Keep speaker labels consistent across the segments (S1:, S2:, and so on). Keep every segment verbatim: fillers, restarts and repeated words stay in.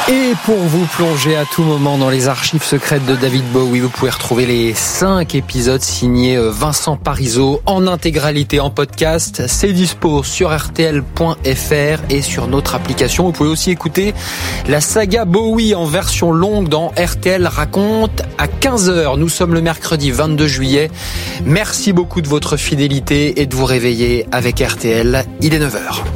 S1: Et pour vous plonger à tout moment dans les archives secrètes de David Bowie, vous pouvez retrouver les cinq épisodes signés Vincent Parisot en intégralité en podcast. C'est dispo sur R T L point F R et sur notre application. Vous pouvez aussi écouter la saga Bowie en version longue dans R T L Raconte à quinze heures. Nous sommes le mercredi vingt-deux juillet. Merci beaucoup de votre fidélité et de vous réveiller avec R T L. Il est neuf heures.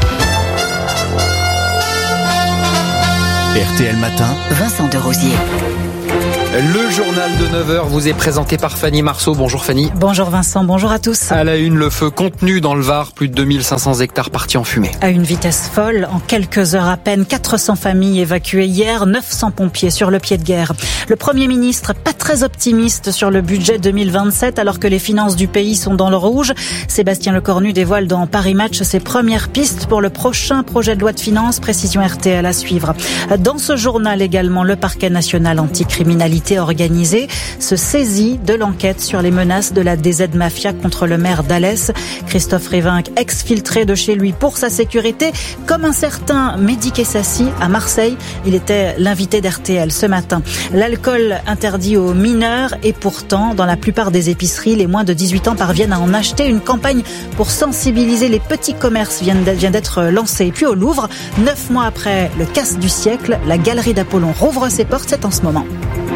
S2: R T L Matin,
S3: Vincent Derosier.
S1: Le journal de neuf heures vous est présenté par Fanny Marceau. Bonjour Fanny.
S4: Bonjour Vincent, bonjour à tous.
S1: À la une, le feu contenu dans le Var, plus de deux mille cinq cents hectares partis en fumée.
S4: À une vitesse folle, en quelques heures à peine, quatre cents familles évacuées hier, neuf cents pompiers sur le pied de guerre. Le Premier ministre, pas très optimiste sur le budget deux mille vingt-sept alors que les finances du pays sont dans le rouge. Sébastien Lecornu dévoile dans Paris Match ses premières pistes pour le prochain projet de loi de finances, précision R T L à suivre. Dans ce journal également, le parquet national anticriminalité organisée se saisit de l'enquête sur les menaces de la D Z Mafia contre le maire d'Alès. Christophe Révinck, exfiltré de chez lui pour sa sécurité, comme un certain Mehdi Kessassi à Marseille. Il était l'invité d'R T L ce matin. L'alcool interdit aux mineurs et pourtant, dans la plupart des épiceries, les moins de dix-huit ans parviennent à en acheter. Une campagne pour sensibiliser les petits commerces vient d'être lancée. Et puis au Louvre, neuf mois après le casse du siècle, la galerie d'Apollon rouvre ses portes. C'est en ce moment.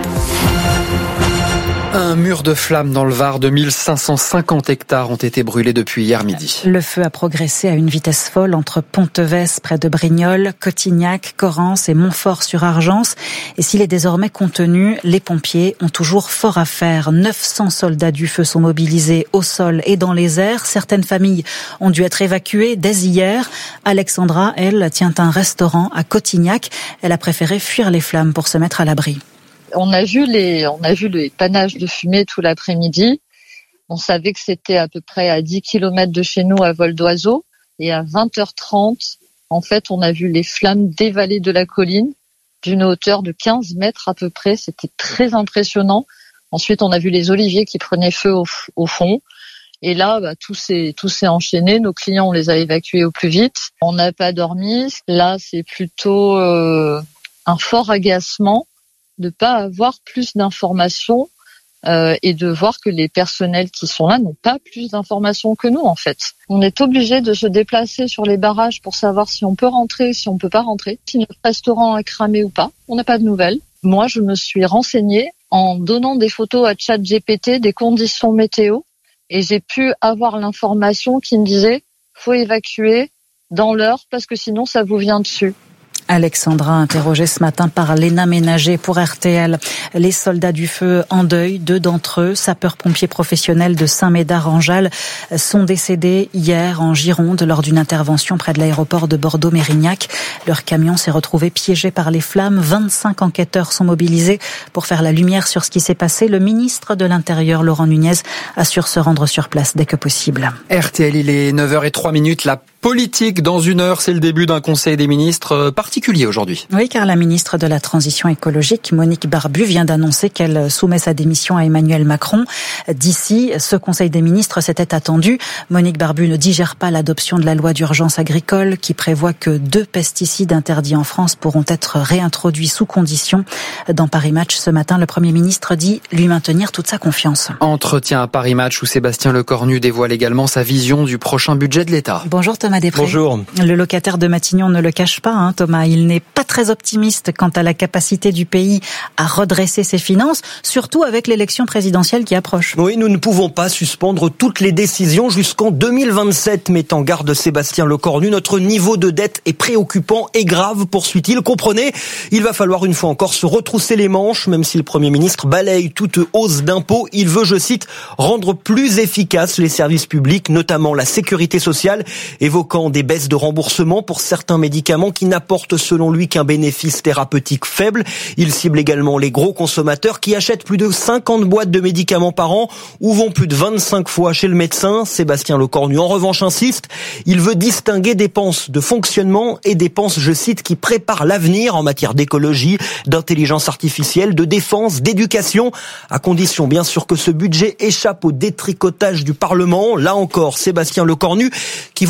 S1: Un mur de flammes dans le Var de mille cinq cent cinquante hectares ont été brûlés depuis hier midi.
S4: Le feu a progressé à une vitesse folle entre Ponteves près de Brignoles, Cotignac, Corrence et Montfort-sur-Argence. Et s'il est désormais contenu, les pompiers ont toujours fort à faire. neuf cents soldats du feu sont mobilisés au sol et dans les airs. Certaines familles ont dû être évacuées dès hier. Alexandra, elle, tient un restaurant à Cotignac. Elle a préféré fuir les flammes pour se mettre à l'abri.
S5: On a vu les, on a vu les panaches de fumée tout l'après-midi. On savait que c'était à peu près à dix kilomètres de chez nous à vol d'oiseau. Et à vingt heures trente, en fait, on a vu les flammes dévaler de la colline d'une hauteur de quinze mètres à peu près. C'était très impressionnant. Ensuite, on a vu les oliviers qui prenaient feu au, au fond. Et là, bah, tout s'est, tout s'est enchaîné. Nos clients, on les a évacués au plus vite. On n'a pas dormi. Là, c'est plutôt euh, un fort agacement de pas avoir plus d'informations euh, et de voir que les personnels qui sont là n'ont pas plus d'informations que nous en fait. On est obligé de se déplacer sur les barrages pour savoir si on peut rentrer, si on peut pas rentrer, si notre restaurant a cramé ou pas. On n'a pas de nouvelles. Moi, je me suis renseignée en donnant des photos à ChatGPT des conditions météo et j'ai pu avoir l'information qui me disait faut évacuer dans l'heure parce que sinon ça vous vient dessus.
S4: Alexandra, interrogée ce matin par Léna Ménager pour R T L. Les soldats du feu en deuil, deux d'entre eux, sapeurs-pompiers professionnels de Saint-Médard-en-Jalles, sont décédés hier en Gironde lors d'une intervention près de l'aéroport de Bordeaux-Mérignac. Leur camion s'est retrouvé piégé par les flammes. vingt-cinq enquêteurs sont mobilisés pour faire la lumière sur ce qui s'est passé. Le ministre de l'Intérieur, Laurent Nunez, assure se rendre sur place dès que possible.
S1: R T L, il est neuf heures zéro trois minutes. La politique dans une heure, c'est le début d'un conseil des ministres particulier aujourd'hui.
S4: Oui, car la ministre de la Transition écologique, Monique Barbu, vient d'annoncer qu'elle soumet sa démission à Emmanuel Macron. D'ici, ce conseil des ministres s'était attendu. Monique Barbu ne digère pas l'adoption de la loi d'urgence agricole qui prévoit que deux pesticides interdits en France pourront être réintroduits sous condition. Dans Paris Match ce matin, le Premier ministre dit lui maintenir toute sa confiance.
S1: Entretien à Paris Match où Sébastien Lecornu dévoile également sa vision du prochain budget de l'État.
S4: Bonjour Thomas Després.
S2: Bonjour.
S4: Le locataire de Matignon ne le cache pas, hein, Thomas. Il n'est pas très optimiste quant à la capacité du pays à redresser ses finances, surtout avec l'élection présidentielle qui approche.
S6: Oui, nous ne pouvons pas suspendre toutes les décisions jusqu'en deux mille vingt-sept, met en garde Sébastien Lecornu. Notre niveau de dette est préoccupant et grave, poursuit-il. Comprenez, il va falloir une fois encore se retrousser les manches, même si le Premier ministre balaye toute hausse d'impôts. Il veut, je cite, rendre plus efficaces les services publics, notamment la sécurité sociale, évoquant des baisses de remboursement pour certains médicaments qui n'apportent selon lui qu'un bénéfice thérapeutique faible. Il cible également les gros consommateurs qui achètent plus de cinquante boîtes de médicaments par an ou vont plus de vingt-cinq fois chez le médecin. Sébastien Lecornu, en revanche, insiste. Il veut distinguer dépenses de fonctionnement et dépenses, je cite, qui préparent l'avenir en matière d'écologie, d'intelligence artificielle, de défense, d'éducation, à condition bien sûr que ce budget échappe au détricotage du Parlement. Là encore, Sébastien Lecornu, qui volontairement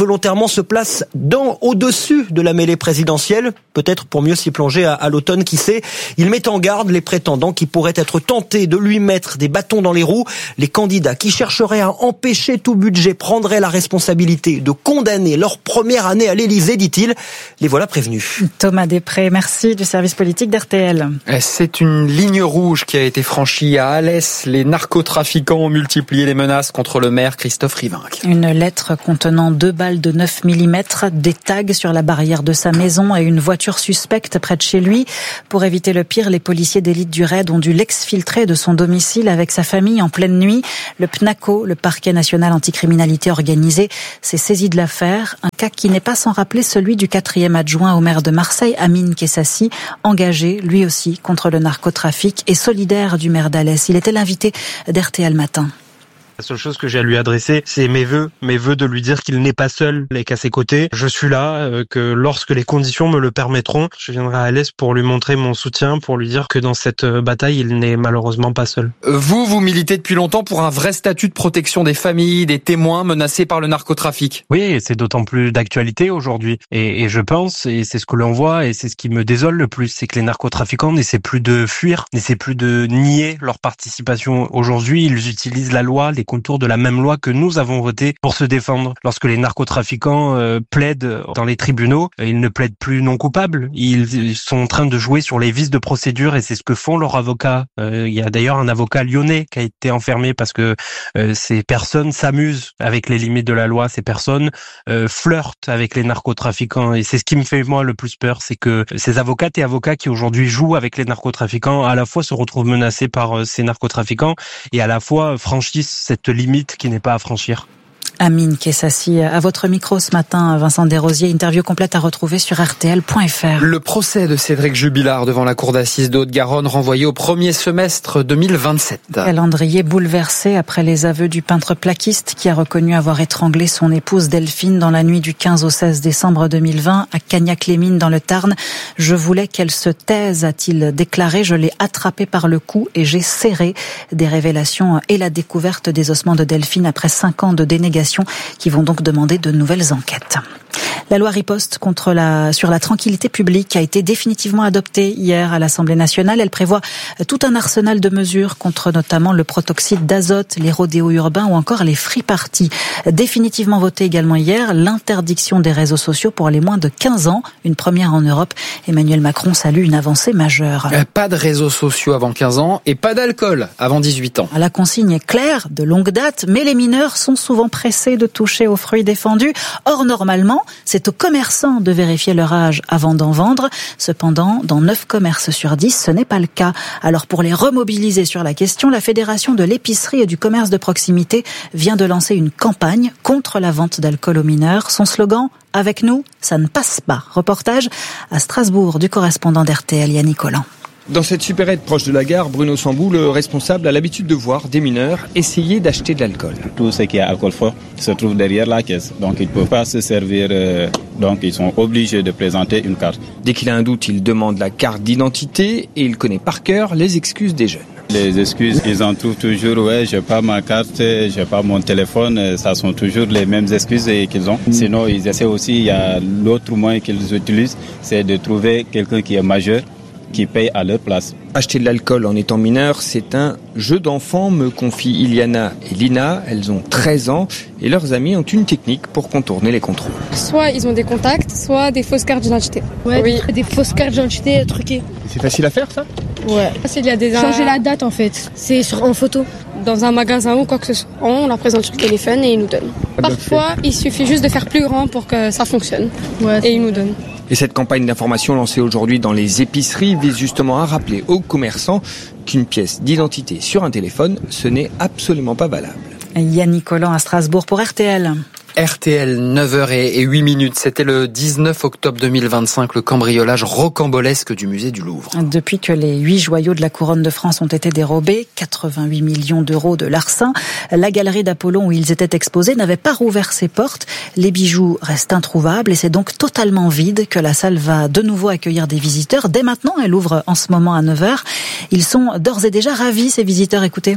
S6: moment se place dans, au-dessus de la mêlée présidentielle, peut-être pour mieux s'y plonger à, à l'automne, qui sait. Il met en garde les prétendants qui pourraient être tentés de lui mettre des bâtons dans les roues. Les candidats qui chercheraient à empêcher tout budget prendraient la responsabilité de condamner leur première année à l'Élysée, dit-il. Les voilà prévenus.
S4: Thomas Després, merci du service politique d'R T L.
S1: C'est une ligne rouge qui a été franchie à Alès. Les narcotrafiquants ont multiplié les menaces contre le maire Christophe Rivinc.
S4: Une lettre contenant deux balles de neuf millimètres, des tags sur la barrière de sa maison et une voiture suspecte près de chez lui. Pour éviter le pire, les policiers d'élite du raid ont dû l'exfiltrer de son domicile avec sa famille en pleine nuit. Le PNACO, le parquet national anticriminalité organisée, s'est saisi de l'affaire. Un cas qui n'est pas sans rappeler celui du quatrième adjoint au maire de Marseille, Amine Kessassi, engagé lui aussi contre le narcotrafic et solidaire du maire d'Alès. Il était l'invité d'R T L Matin.
S3: La seule chose que j'ai à lui adresser, c'est mes vœux, mes vœux de lui dire qu'il n'est pas seul et qu'à ses côtés, je suis là, euh, que lorsque les conditions me le permettront, je viendrai à Alès pour lui montrer mon soutien, pour lui dire que dans cette bataille, il n'est malheureusement pas seul.
S1: Vous, vous militez depuis longtemps pour un vrai statut de protection des familles, des témoins menacés par le narcotrafic.
S3: Oui, c'est d'autant plus d'actualité aujourd'hui. Et, et je pense, et c'est ce que l'on voit, et c'est ce qui me désole le plus, c'est que les narcotrafiquants n'essaient plus de fuir, n'essaient plus de nier leur participation. Aujourd'hui, ils utilisent la loi, les contours de la même loi que nous avons voté pour se défendre. Lorsque les narcotrafiquants euh, plaident dans les tribunaux, euh, ils ne plaident plus non coupables. Ils, ils sont en train de jouer sur les vices de procédure et c'est ce que font leurs avocats. Euh, il y a d'ailleurs un avocat lyonnais qui a été enfermé parce que euh, ces personnes s'amusent avec les limites de la loi. Ces personnes euh, flirtent avec les narcotrafiquants et c'est ce qui me fait moi le plus peur, c'est que ces avocates et avocats qui aujourd'hui jouent avec les narcotrafiquants à la fois se retrouvent menacés par euh, ces narcotrafiquants et à la fois franchissent cette limite qui n'est pas à franchir.
S4: Amine Kessassi, à votre micro ce matin, Vincent Desrosiers, interview complète à retrouver sur R T L point F R.
S1: Le procès de Cédric Jubilard devant la cour d'assises de Haute-Garonne renvoyé au premier semestre deux mille vingt-sept.
S4: Calendrier bouleversé après les aveux du peintre plaquiste qui a reconnu avoir étranglé son épouse Delphine dans la nuit du quinze au seize décembre deux mille vingt à Cagnac-les-Mines dans le Tarn. Je voulais qu'elle se taise, a-t-il déclaré. Je l'ai attrapée par le cou et j'ai serré. Des révélations et la découverte des ossements de Delphine après cinq ans de dénégation qui vont donc demander de nouvelles enquêtes. La loi riposte contre la, sur la tranquillité publique a été définitivement adoptée hier à l'Assemblée nationale. Elle prévoit tout un arsenal de mesures contre notamment le protoxyde d'azote, les rodéos urbains ou encore les free parties. Définitivement votée également hier, l'interdiction des réseaux sociaux pour les moins de quinze ans, une première en Europe. Emmanuel Macron salue une avancée majeure.
S1: Pas de réseaux sociaux avant quinze ans et pas d'alcool avant dix-huit ans.
S4: La consigne est claire, de longue date, mais les mineurs sont souvent pressés de toucher aux fruits défendus. Or, normalement, c'est aux commerçants de vérifier leur âge avant d'en vendre. Cependant, dans neuf commerces sur dix, ce n'est pas le cas. Alors pour les remobiliser sur la question, la Fédération de l'épicerie et du commerce de proximité vient de lancer une campagne contre la vente d'alcool aux mineurs. Son slogan, avec nous, ça ne passe pas. Reportage à Strasbourg du correspondant d'R T L, Yannick Collant.
S7: Dans cette supérette proche de la gare, Bruno Sambou, le responsable, a l'habitude de voir des mineurs essayer d'acheter de l'alcool.
S8: Tout ce qui est alcool fort se trouve derrière la caisse. Donc ils ne peuvent pas se servir, euh, donc ils sont obligés de présenter une carte.
S7: Dès qu'il a un doute, il demande la carte d'identité et il connaît par cœur les excuses des jeunes.
S8: Les excuses, ils en trouvent toujours, ouais, j'ai pas ma carte, j'ai pas mon téléphone, ça sont toujours les mêmes excuses qu'ils ont. Sinon, ils essaient aussi, il y a l'autre moyen qu'ils utilisent, c'est de trouver quelqu'un qui est majeur, qui payent à leur place.
S7: Acheter de l'alcool en étant mineur, c'est un jeu d'enfant, me confient Iliana et Lina. Elles ont treize ans et leurs amis ont une technique pour contourner les contrôles.
S9: Soit ils ont des contacts, soit des fausses cartes d'identité.
S10: Ouais, oui, des fausses cartes d'identité truquées.
S7: C'est facile à faire ça ?
S9: Ouais. Il y a des
S10: Changer la date en fait, c'est sur, en photo.
S9: Dans un magasin ou quoi que ce soit, on leur présente sur le téléphone et ils nous donnent. Parfois, il suffit juste de faire plus grand pour que ça fonctionne. Ouais, et ils nous donnent.
S7: Et cette campagne d'information lancée aujourd'hui dans les épiceries vise justement à rappeler aux commerçants qu'une pièce d'identité sur un téléphone, ce n'est absolument pas valable.
S4: Yannick Collant à Strasbourg pour R T L.
S1: R T L, neuf heures et huit minutes. C'était le dix-neuf octobre deux mille vingt-cinq, le cambriolage rocambolesque du musée du Louvre.
S4: Depuis que les huit joyaux de la couronne de France ont été dérobés, quatre-vingt-huit millions d'euros de larcin, la galerie d'Apollon où ils étaient exposés n'avait pas rouvert ses portes. Les bijoux restent introuvables et c'est donc totalement vide que la salle va de nouveau accueillir des visiteurs. Dès maintenant, elle ouvre en ce moment à neuf heures. Ils sont d'ores et déjà ravis, ces visiteurs. Écoutez.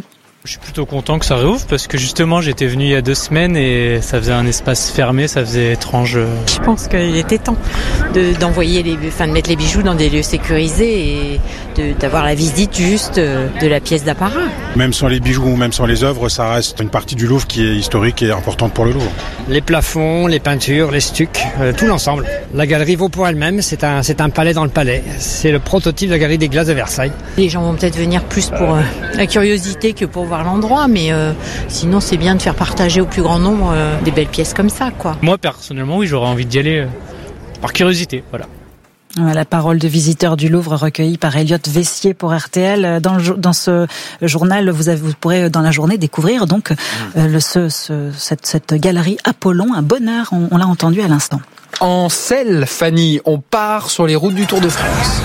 S11: Je suis plutôt content que ça réouvre parce que justement j'étais venu il y a deux semaines et ça faisait un espace fermé, ça faisait étrange.
S12: Je pense qu'il était temps de, d'envoyer les, enfin de mettre les bijoux dans des lieux sécurisés et de, d'avoir la visite juste de la pièce d'apparat.
S13: Même sans les bijoux ou même sans les œuvres, ça reste une partie du Louvre qui est historique et importante pour le Louvre.
S14: Les plafonds, les peintures, les stucs, euh, tout l'ensemble. La galerie vaut pour elle-même, c'est un, c'est un palais dans le palais. C'est le prototype de la galerie des glaces de Versailles.
S12: Les gens vont peut-être venir plus pour euh, la curiosité que pour voir l'endroit, mais euh, sinon c'est bien de faire partager au plus grand nombre euh, des belles pièces comme ça, quoi.
S11: Moi personnellement, oui, j'aurais envie d'y aller euh, par curiosité, voilà.
S4: La parole de visiteur du Louvre recueillie par Elliot Vessier pour R T L. Dans, le, dans ce journal, vous, avez, vous pourrez dans la journée découvrir donc euh, le, ce, ce, cette, cette galerie Apollon, un bonheur, on, on l'a entendu à l'instant.
S1: En selle, Fanny, on part sur les routes du Tour de France.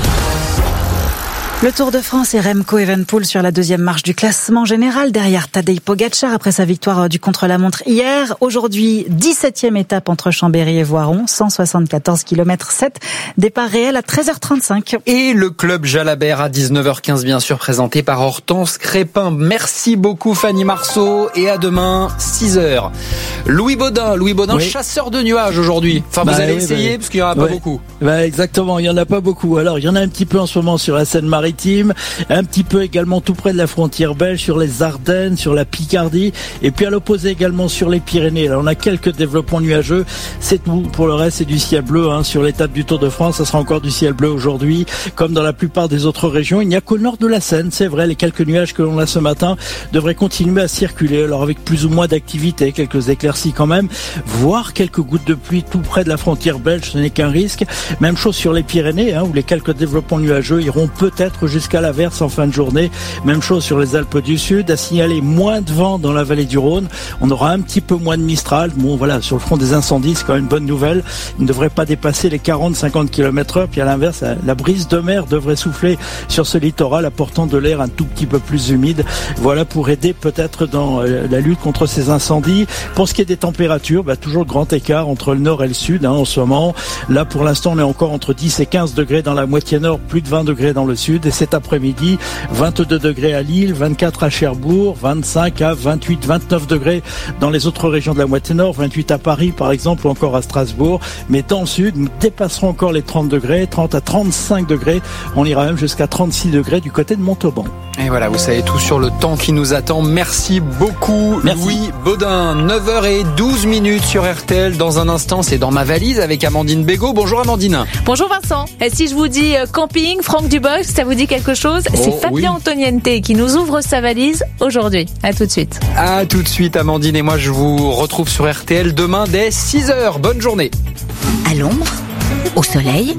S4: Le Tour de France et Remco Evenepoel sur la deuxième marche du classement général derrière Tadej Pogačar après sa victoire du contre-la-montre hier. Aujourd'hui, dix-septième étape entre Chambéry et Voiron, cent soixante-quatorze kilomètres sept. Départ réel à treize heures trente-cinq.
S1: Et le club Jalabert à dix-neuf heures quinze, bien sûr, présenté par Hortense Crépin. Merci beaucoup Fanny Marceau et à demain, six heures. Louis Baudin, Louis Baudin, oui. Chasseur de nuages aujourd'hui. Enfin, vous bah, allez oui, essayer bah, parce qu'il n'y en a pas ouais. beaucoup.
S15: Bah, exactement, il n'y en a pas beaucoup. Alors, il y en a un petit peu en ce moment sur la Seine-Maritime. Un petit peu également tout près de la frontière belge, sur les Ardennes, sur la Picardie, et puis à l'opposé également sur les Pyrénées. Là, on a quelques développements nuageux, c'est tout. Pour le reste, c'est du ciel bleu hein. Sur l'étape du Tour de France, ça sera encore du ciel bleu aujourd'hui, comme dans la plupart des autres régions. Il n'y a qu'au nord de la Seine, c'est vrai, les quelques nuages que l'on a ce matin devraient continuer à circuler, alors avec plus ou moins d'activité, quelques éclaircies quand même, voire quelques gouttes de pluie tout près de la frontière belge, ce n'est qu'un risque. Même chose sur les Pyrénées, hein, où les quelques développements nuageux iront peut-être jusqu'à l'averse en fin de journée. Même chose sur les Alpes du Sud. À signaler moins de vent dans la vallée du Rhône. On aura un petit peu moins de Mistral. Bon, voilà, sur le front des incendies, c'est quand même une bonne nouvelle. Il ne devrait pas dépasser les quarante à cinquante kilomètres heure. Puis à l'inverse, la brise de mer devrait souffler sur ce littoral, apportant de l'air un tout petit peu plus humide. Voilà pour aider peut-être dans la lutte contre ces incendies. Pour ce qui est des températures, bah, toujours le grand écart entre le nord et le sud hein, en ce moment. Là, pour l'instant, on est encore entre dix et quinze degrés dans la moitié nord, plus de vingt degrés dans le sud. Et cet après-midi, vingt-deux degrés à Lille, vingt-quatre à Cherbourg, vingt-cinq à vingt-huit, vingt-neuf degrés dans les autres régions de la moitié nord, vingt-huit à Paris par exemple ou encore à Strasbourg. Mais dans le sud, nous dépasserons encore les trente degrés, trente à trente-cinq degrés. On ira même jusqu'à trente-six degrés du côté de Montauban.
S1: Et voilà, vous savez tout sur le temps qui nous attend. Merci beaucoup Merci. Louis Baudin. neuf heures douze minutes sur R T L. Dans un instant, c'est dans ma valise avec Amandine Bégaud. Bonjour Amandine.
S16: Bonjour Vincent. Et si je vous dis camping, Franck Dubosc, ça vous dit quelque chose? Oh, c'est Fabien oui. Antoniente qui nous ouvre sa valise aujourd'hui. À tout de suite.
S1: À tout de suite Amandine, et moi je vous retrouve sur R T L demain dès six heures. Bonne journée.
S17: À l'ombre, au soleil.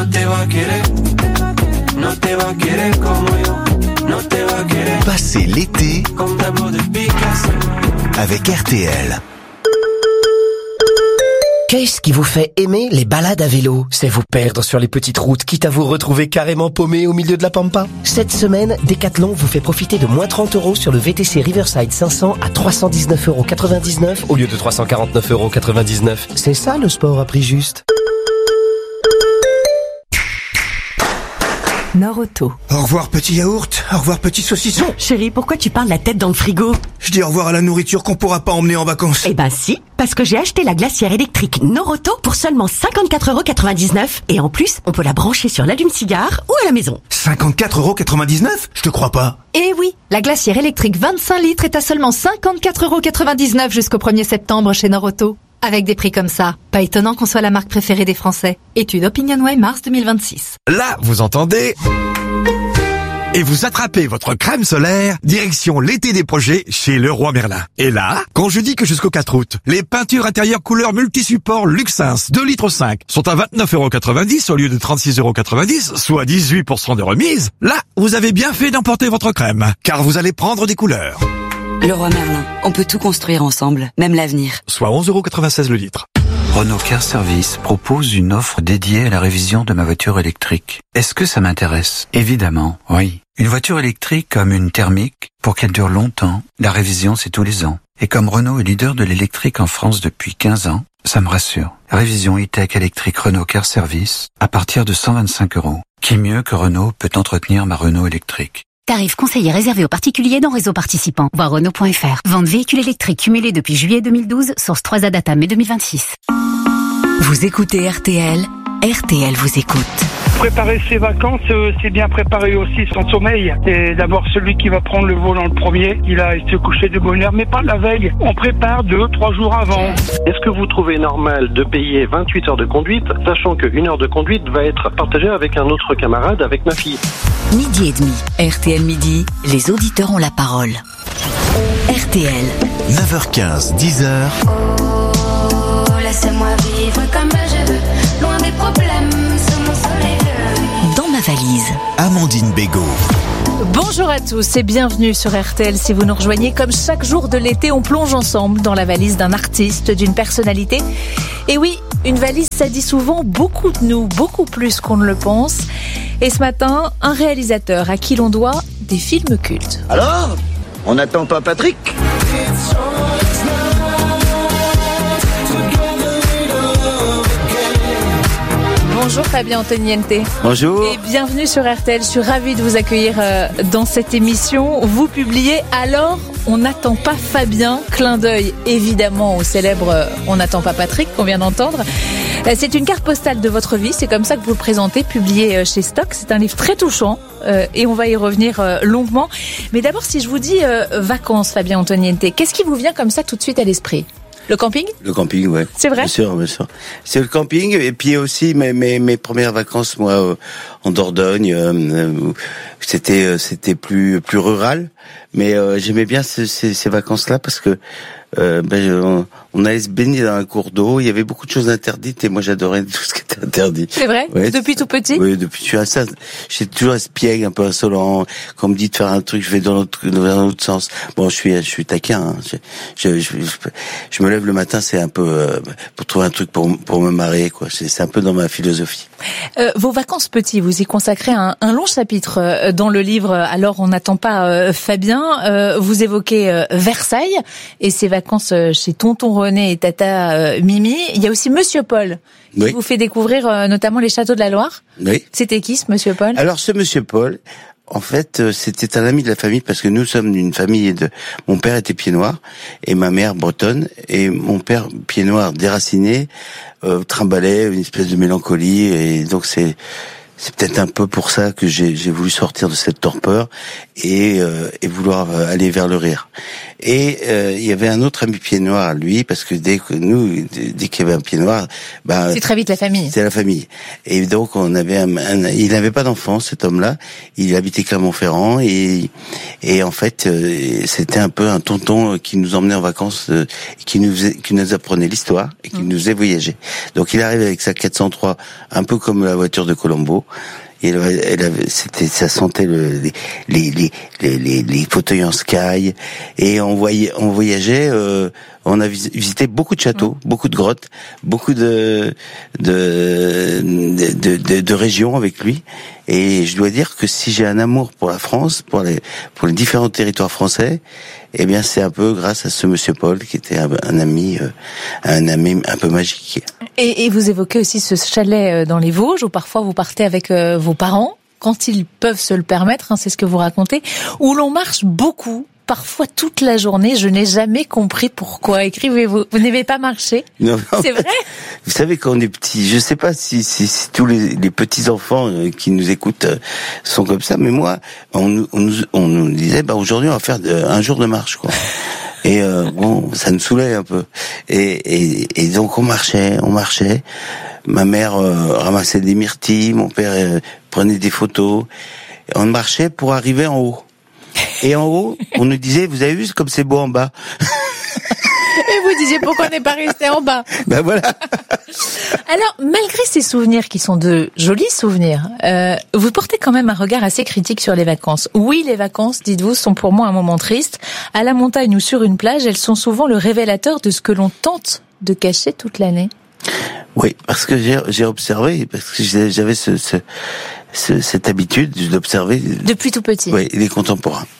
S2: Passez l'été avec R T L.
S18: Qu'est-ce qui vous fait aimer les balades à vélo? C'est vous perdre sur les petites routes, quitte à vous retrouver carrément paumé au milieu de la pampa. Cette semaine, Decathlon vous fait profiter de moins trente euros sur le V T C Riverside cinq cents à trois cent dix-neuf euros quatre-vingt-dix-neuf au lieu de trois cent quarante-neuf euros quatre-vingt-dix-neuf. C'est ça le sport à prix juste.
S19: Nord-Auto.
S20: Au revoir petit yaourt, au revoir petit saucisson.
S19: Chérie, pourquoi tu parles la tête dans le frigo?
S20: Je dis au revoir à la nourriture qu'on pourra pas emmener en vacances.
S19: Eh ben si, parce que j'ai acheté la glacière électrique Nord-Auto pour seulement cinquante-quatre euros quatre-vingt-dix-neuf. Et en plus, on peut la brancher sur l'allume-cigare ou à la maison.
S20: cinquante-quatre euros quatre-vingt-dix-neuf? Je te crois pas.
S21: Eh oui, la glacière électrique vingt-cinq litres est à seulement cinquante-quatre euros quatre-vingt-dix-neuf jusqu'au premier septembre chez Nord-Auto. Avec des prix comme ça, pas étonnant qu'on soit la marque préférée des Français. Étude OpinionWay mars deux mille vingt-six.
S22: Là, vous entendez? Et vous attrapez votre crème solaire, direction l'été des projets chez Leroy Merlin. Et là, quand je dis que jusqu'au quatre août, les peintures intérieures couleur multi-support Luxins deux litres cinq sont à vingt-neuf euros quatre-vingt-dix au lieu de trente-six euros quatre-vingt-dix, soit dix-huit pour cent de remise, là, vous avez bien fait d'emporter votre crème, car vous allez prendre des couleurs.
S23: Leroy Merlin, on peut tout construire ensemble, même l'avenir.
S22: Soit onze euros quatre-vingt-seize le litre.
S24: Renault Car Service propose une offre dédiée à la révision de ma voiture électrique. Est-ce que ça m'intéresse? Évidemment, oui. Une voiture électrique comme une thermique, pour qu'elle dure longtemps, la révision c'est tous les ans. Et comme Renault est leader de l'électrique en France depuis quinze ans, ça me rassure. Révision e-tech électrique Renault Car Service à partir de cent vingt-cinq euros. Qui mieux que Renault peut entretenir ma Renault électrique?
S17: Tarif conseillé réservé aux particuliers dans réseau participant. Voir Renault point F R. Vente véhicules électriques cumulée depuis juillet deux mille douze. Source trois A Data mai deux mille vingt-six.
S3: Vous écoutez R T L. R T L vous écoute.
S5: Préparer ses vacances, c'est bien préparer aussi son sommeil. Et d'abord celui qui va prendre le volant le premier, il a se coucher de bonne heure, mais pas la veille. On prépare deux, trois jours avant.
S6: Est-ce que vous trouvez normal de payer vingt-huit heures de conduite, sachant qu'une heure de conduite va être partagée avec un autre camarade, avec ma fille?
S3: Midi et demi. R T L Midi, les auditeurs ont la parole. R T L.
S2: neuf heures quinze, dix heures.
S8: Oh, laissez-moi vivre comme je veux, loin des problèmes, sous mon soleil.
S3: Dans ma valise.
S2: Amandine Bégaud.
S16: Bonjour à tous et bienvenue sur R T L. Si vous nous rejoignez, comme chaque jour de l'été, on plonge ensemble dans la valise d'un artiste, d'une personnalité. Et oui, une valise, ça dit souvent beaucoup de nous, beaucoup plus qu'on ne le pense. Et ce matin, un réalisateur à qui l'on doit des films cultes.
S25: Alors, on n'attend pas Patrick ?
S16: Bonjour Fabien Antoniente.
S25: Bonjour.
S16: Et bienvenue sur R T L. Je suis ravie de vous accueillir euh, dans cette émission. Vous publiez Alors, on n'attend pas Fabien. Clin d'œil évidemment au célèbre euh, On n'attend pas Patrick qu'on vient d'entendre. Euh, c'est une carte postale de votre vie. C'est comme ça que vous le présentez, publié euh, chez Stock. C'est un livre très touchant euh, et on va y revenir euh, longuement. Mais d'abord, si je vous dis euh, vacances, Fabien Antoniente, qu'est-ce qui vous vient comme ça tout de suite à l'esprit ? Le camping ?
S25: Le camping, ouais.
S16: C'est vrai ?
S25: Bien sûr, bien sûr. C'est le camping, et puis aussi mes mes, mes premières vacances, moi, euh, en Dordogne. Euh, c'était euh, c'était plus plus rural, mais euh, j'aimais bien ces, ces, ces vacances-là parce que euh, ben, on, on allait se baigner dans un cours d'eau. Il y avait beaucoup de choses interdites et moi j'adorais tout ce qui était interdit.
S16: C'est vrai ?
S25: Ouais,
S16: depuis tout petit ?
S25: Oui, depuis. Je suis un, j'étais toujours espiègle, un peu insolent. Quand on me dit de faire un truc, je vais dans l'autre dans l'autre sens. Bon, je suis je suis taquin. Hein. Je, je, je, je, je me lève le matin, c'est un peu euh, pour trouver un truc pour pour me marrer, quoi. C'est, c'est un peu dans ma philosophie.
S16: Euh, vos vacances petits, vous y consacrez un, un long chapitre euh, dans le livre. Alors, on n'attend pas euh, Fabien. Euh, vous évoquez euh, Versailles et ses vacances euh, chez Tonton René et Tata euh, Mimi. Il y a aussi Monsieur Paul qui oui. vous fait découvrir euh, notamment les châteaux de la Loire.
S25: Oui.
S16: C'était qui ce Monsieur Paul ?
S25: Alors, ce Monsieur Paul, en fait, euh, c'était un ami de la famille parce que nous sommes d'une famille de. Mon père était pied-noir et ma mère bretonne, et mon père pied-noir déraciné euh, trimballait une espèce de mélancolie, et donc c'est. C'est peut-être un peu pour ça que j'ai, j'ai voulu sortir de cette torpeur et, euh, et vouloir aller vers le rire. Et euh, il y avait un autre ami pied noir, lui, parce que dès que nous, dès qu'il y avait un pied noir, bah
S16: c'est très vite la famille.
S25: C'est la famille. Et donc on avait, un, un, il n'avait pas d'enfant, cet homme-là. Il habitait Clermont-Ferrand et et en fait euh, c'était un peu un tonton qui nous emmenait en vacances, euh, qui nous faisait, qui nous apprenait l'histoire et qui mmh. nous faisait voyager. Donc il arrive avec sa quatre cent trois, un peu comme la voiture de Colombo. Et elle, elle avait, c'était, ça sentait le, les, les, les, les, les fauteuils en sky, et on voyait, on voyageait, euh, on a visité beaucoup de châteaux, mmh. beaucoup de grottes, beaucoup de de, de, de, de régions avec lui. Et je dois dire que si j'ai un amour pour la France, pour les, pour les différents territoires français, eh bien, c'est un peu grâce à ce Monsieur Paul qui était un, un ami, euh, un ami un peu magique.
S16: Et, et vous évoquez aussi ce chalet dans les Vosges où parfois vous partez avec euh, vos parents quand ils peuvent se le permettre, hein, c'est ce que vous racontez, où l'on marche beaucoup. Parfois toute la journée, je n'ai jamais compris pourquoi. Écrivez-vous. Vous n'aimez pas marcher ? Non, c'est vrai ?
S25: Vous savez, quand on est petit, je sais pas si, si, si tous les, les petits enfants qui nous écoutent sont comme ça, mais moi, on, on, nous, on nous disait, bah aujourd'hui on va faire de, un jour de marche, quoi. Et euh, bon, ça nous saoulait un peu. Et, et, et donc on marchait, on marchait. Ma mère euh, ramassait des myrtilles, mon père euh, prenait des photos. Et on marchait pour arriver en haut. Et en haut, on nous disait, vous avez vu comme c'est beau en bas.
S16: Et vous disiez, pourquoi on n'est pas resté en bas ?
S25: Ben voilà.
S16: Alors, malgré ces souvenirs qui sont de jolis souvenirs, euh, vous portez quand même un regard assez critique sur les vacances. Oui, les vacances, dites-vous, sont pour moi un moment triste. À la montagne ou sur une plage, elles sont souvent le révélateur de ce que l'on tente de cacher toute l'année.
S25: Oui, parce que j'ai, j'ai observé, parce que j'avais ce, ce, ce, cette habitude d'observer.
S16: Depuis tout petit.
S25: Oui, les contemporains.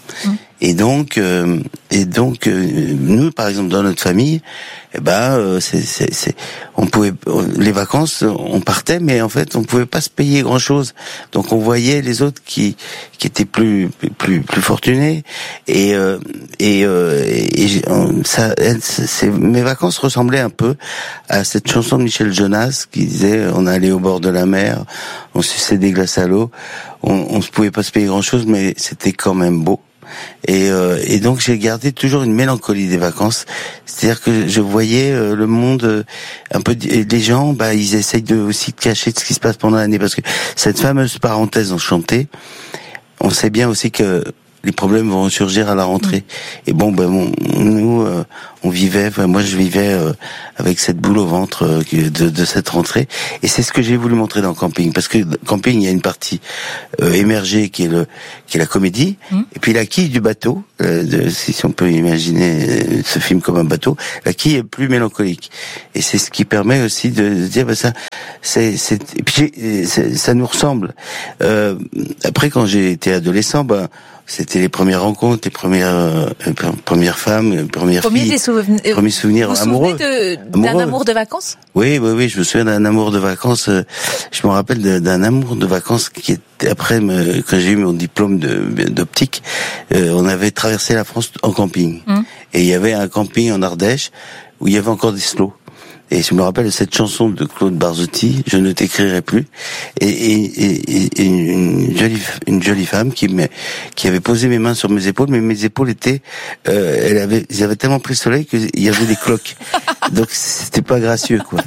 S25: Mmh. Et donc, euh, et donc, euh, nous, par exemple, dans notre famille, eh ben, euh, c'est, c'est, c'est, on pouvait, les vacances, on partait, mais en fait, on pouvait pas se payer grand chose. Donc, on voyait les autres qui, qui étaient plus, plus, plus fortunés, et euh, et, euh, et on, ça, c'est, mes vacances ressemblaient un peu à cette chanson de Michel Jonas qui disait, on allait au bord de la mer, on suçait des glaces à l'eau, on, on se pouvait pas se payer grand chose, mais c'était quand même beau. Et, euh, et donc j'ai gardé toujours une mélancolie des vacances, c'est-à-dire que je voyais euh, le monde euh, un peu, les gens, bah ils essayent de aussi de cacher ce qui se passe pendant l'année, parce que cette fameuse parenthèse enchantée, on sait bien aussi que les problèmes vont surgir à la rentrée. Et bon, ben bon, nous, euh, on vivait, enfin, moi je vivais euh, avec cette boule au ventre euh, de, de cette rentrée. Et c'est ce que j'ai voulu montrer dans Camping, parce que Camping, il y a une partie euh, émergée qui est le, qui est la comédie, mmh. et puis la quille du bateau, euh, de, si, si on peut imaginer ce film comme un bateau, la quille est plus mélancolique. Et c'est ce qui permet aussi de, de dire, ben ça, c'est, c'est, et puis c'est, ça nous ressemble. Euh, après, quand j'ai été adolescent, ben c'était les premières rencontres, les premières euh, premières femmes, les premières
S16: Premier
S25: filles,
S16: des souvenirs,
S25: premiers souvenirs
S16: vous
S25: amoureux.
S16: Vous souvenez de, d'un amour de vacances?
S25: Oui, oui, oui, je me souviens d'un amour de vacances. Euh, je me rappelle de, d'un amour de vacances qui était après, me, quand j'ai eu mon diplôme de, d'optique, euh, on avait traversé la France en camping, mmh. et il y avait un camping en Ardèche où il y avait encore des slows. Et je me rappelle de cette chanson de Claude Barzotti, Je ne t'écrirai plus, et, et, et, et une jolie une jolie femme qui me, qui avait posé mes mains sur mes épaules, mais mes épaules étaient, euh, elle avait, ils avaient tellement pris le soleil qu'il y avait des cloques, donc c'était pas gracieux, quoi.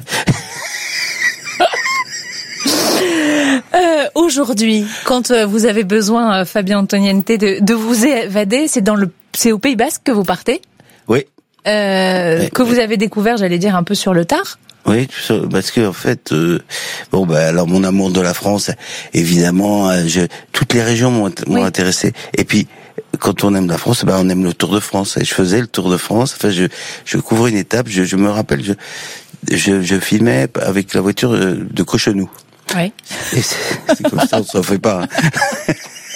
S16: Euh, aujourd'hui, quand euh, vous avez besoin, euh, Fabien Antoniente, de, de vous évader, c'est dans le, c'est au Pays Basque que vous partez?
S25: Oui.
S16: Euh, ouais, que vous ouais. avez découvert, j'allais dire, un peu sur le tard.
S25: Oui, tout ça, parce que en fait, euh, bon, bah alors mon amour de la France, évidemment, euh, je, toutes les régions m'ont, m'ont oui. intéressé. Et puis, quand on aime la France, bah on aime le Tour de France. Et je faisais le Tour de France. Enfin, je, je couvrais une étape. Je, je me rappelle, je, je, je filmais avec la voiture de Cochenou.
S16: Oui.
S25: Et c'est, c'est comme ça, on s'en fait pas. Hein.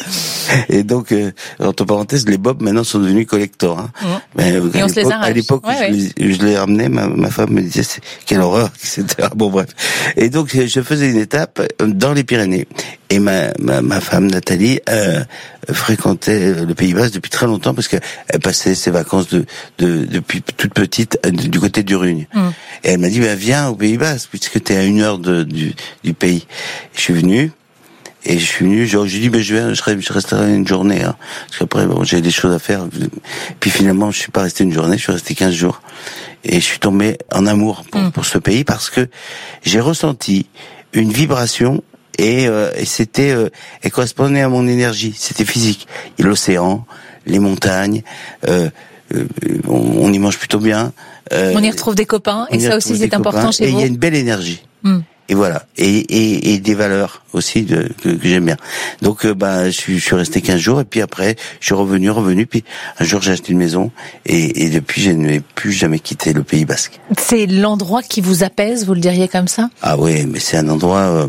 S25: Et donc, euh, entre parenthèses, les bobs maintenant sont devenus collector. Hein. Mmh. Mais,
S16: et on se les arrache.
S25: À l'époque,
S16: ouais,
S25: je,
S16: ouais.
S25: Les, je les ramenais, ma, ma femme me disait c'est, quelle horreur, et cetera. Bon bref. Et donc, je faisais une étape dans les Pyrénées. Et ma, ma, ma femme Nathalie euh, fréquentait le Pays Basque depuis très longtemps parce qu'elle passait ses vacances de, de depuis toute petite du côté du Rugne. Mmh. Et elle m'a dit bah, viens au Pays Basque puisque t'es à une heure de, du, du pays. Je suis venu. Et je suis venu, genre, j'ai dit, ben, je vais, je, je resterai une journée, hein. Parce qu'après, bon, j'ai des choses à faire. Puis finalement, je suis pas resté une journée, je suis resté quinze jours. Et je suis tombé en amour pour, mmh. pour ce pays parce que j'ai ressenti une vibration et, euh, et c'était, euh, elle correspondait à mon énergie. C'était physique. Et l'océan, les montagnes, euh, euh, on, on y mange plutôt bien.
S16: Euh, on y retrouve des copains et ça aussi c'est important chez vous.
S25: Et il y a une belle énergie. Mmh. Et voilà, et, et, et des valeurs aussi de, que, que j'aime bien. Donc, euh, bah, je suis, je suis resté quinze jours, et puis après, je suis revenu, revenu, puis un jour j'ai acheté une maison, et, et depuis, je n'ai plus jamais quitté le Pays Basque.
S16: C'est l'endroit qui vous apaise, vous le diriez comme ça?
S25: Ah oui, mais c'est un endroit. Euh,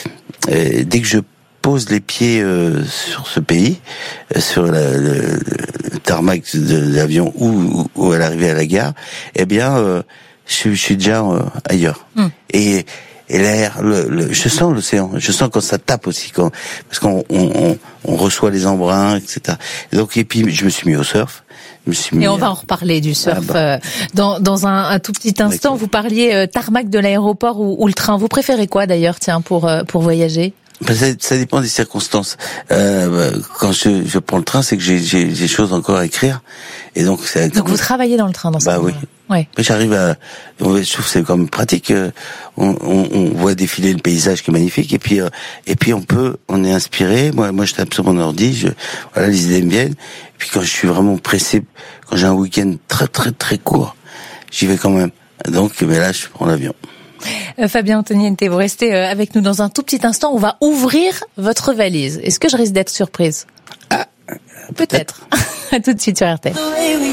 S25: euh, dès que je pose les pieds euh, sur ce pays, euh, sur la, le, le tarmac de, de l'avion ou, ou à l'arrivée à la gare, eh bien, euh, je, je suis déjà euh, ailleurs. Mm. Et Et l'air, le, le, je sens l'océan, je sens quand ça tape aussi, quand, parce qu'on on, on, on reçoit les embruns, et cetera. Et donc, et puis, je me suis mis au surf. Je me suis mis
S16: et on va en reparler du surf ah bah. euh, dans, dans un, un tout petit instant. D'accord. Vous parliez euh, tarmac de l'aéroport ou, ou le train. Vous préférez quoi d'ailleurs, tiens, pour euh, pour voyager?
S25: Ça, ça dépend des circonstances. Euh, quand je, je prends le train, c'est que j'ai, j'ai des choses encore à écrire, et donc. C'est
S16: donc vous travaillez dans le train dans ce
S25: Bah
S16: moment-là.
S25: oui.
S16: Ouais.
S25: J'arrive à, je trouve que c'est comme pratique. On, on, on voit défiler le paysage qui est magnifique, et puis et puis on peut, on est inspiré. Moi, moi, je tape sur mon ordi, je, voilà, les idées me viennent. Et puis quand je suis vraiment pressé, quand j'ai un week-end très très très court, j'y vais quand même. Donc, mais là, je prends l'avion.
S16: Euh, Fabien Antoniente, vous restez euh, avec nous dans un tout petit instant. On va ouvrir votre valise. Est-ce que je risque d'être surprise?
S25: Ah,
S16: peut-être. À tout de suite sur R T L.